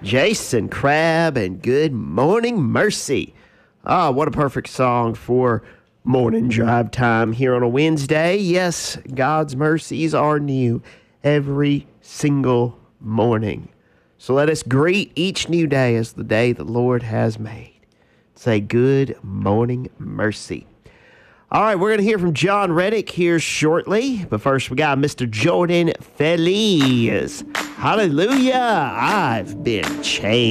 Jason Crabb and Good Morning Mercy. Ah, what a perfect song for morning drive time here on a Wednesday. Yes, God's mercies are new every single morning. So let us greet each new day as the day the Lord has made. Say good morning mercy. All right, we're going to hear from John Reddick here shortly. But first, we got Mr. Jordan Feliz. Hallelujah. I've been changed.